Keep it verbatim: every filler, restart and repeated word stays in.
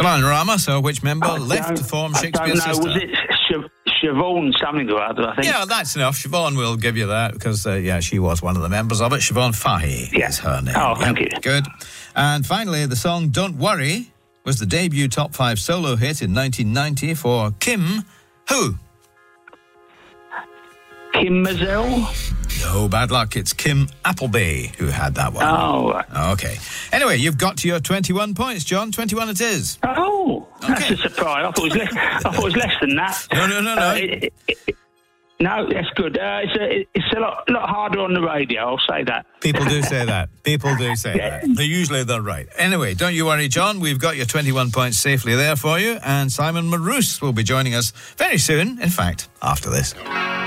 Come on, Rama. So, which member I left to form I Shakespeare don't know. Sister? Was it Sh- Siobhan something or other, I think? Yeah, that's enough. Siobhan will give you that because, uh, yeah, she was one of the members of it. Siobhan Fahy Yeah. is her name. Oh, thank Yep. you. Good. And finally, the song Don't Worry was the debut top five solo hit in nineteen ninety for Kim, who? Kim Mazel? No, bad luck. It's Kim Appleby who had that one. Oh, right. Okay. Anyway, you've got to your twenty-one points, John. twenty-one it is. Oh, that's Okay. a surprise. I thought it was less, I thought it was less than that. No, no, no, no. Uh, it, it, it, no, that's good. Uh, it's a, it's a lot, lot harder on the radio, I'll say that. People do say that. People do say Yeah. that. They're usually they're right. Anyway, don't you worry, John. We've got your twenty-one points safely there for you. And Simon Maroose will be joining us very soon. In fact, after this.